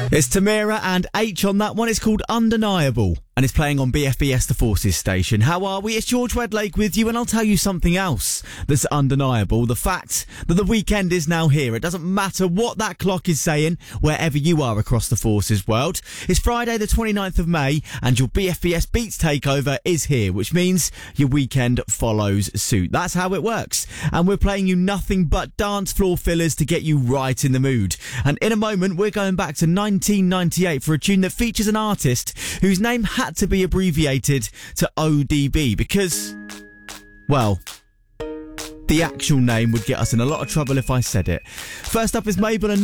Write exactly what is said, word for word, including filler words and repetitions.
It's Tamira and H on that one. It's called Undeniable and it's playing on B F B S The Forces station. How are we? It's George Wedlake with you, and I'll tell you something else that's undeniable. The fact that the weekend is now here. It doesn't matter what that clock is saying, wherever you are across the Forces world. It's Friday the twenty-ninth of May and your B F B S Beats Takeover is here, which means your weekend follows suit. That's how it works. And we're playing you nothing but dance floor fillers to get you right in the mood. And in a moment, we're going back to nineteen ninety-eight for a tune that features an artist whose name had to be abbreviated to O D B because, well, the actual name would get us in a lot of trouble if I said it. First up is Mabel and